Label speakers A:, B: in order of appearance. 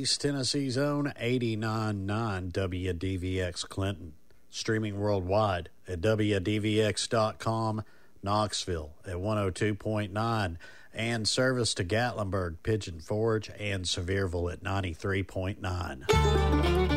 A: East Tennessee's own 89.9 WDVX Clinton. Streaming worldwide at WDVX.com, Knoxville at 102.9, and service to Gatlinburg, Pigeon Forge, and Sevierville at 93.9.